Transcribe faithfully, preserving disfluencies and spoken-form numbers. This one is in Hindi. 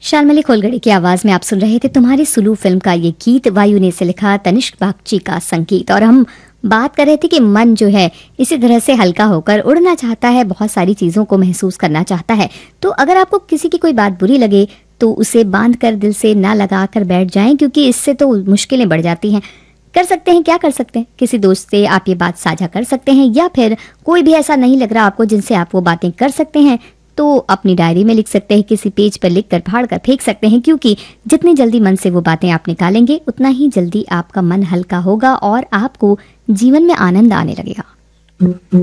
शाल्मली खोलगड़े की आवाज में आप सुन रहे थे तुम्हारी सुलू फिल्म का ये गीत। वायु ने से लिखा, तनिष्क बागची का संगीत। और हम बात कर रहे थे कि मन जो है इसी तरह से हल्का होकर उड़ना चाहता है, बहुत सारी चीजों को महसूस करना चाहता है। तो अगर आपको किसी की कोई बात बुरी लगे तो उसे बांध कर दिल से ना लगा कर बैठ जाएं, क्योंकि इससे तो मुश्किलें बढ़ जाती हैं। कर सकते हैं, क्या कर सकते हैं, किसी दोस्त से आप ये बात साझा कर सकते हैं, या फिर कोई भी ऐसा नहीं लग रहा आपको जिनसे आप वो बातें कर सकते हैं तो अपनी डायरी में लिख सकते हैं, किसी पेज पर लिख कर फाड़ कर फेंक सकते हैं। क्योंकि जितनी जल्दी मन से वो बातें आप निकालेंगे उतना ही जल्दी आपका मन हल्का होगा और आपको जीवन में आनंद आने लगेगा।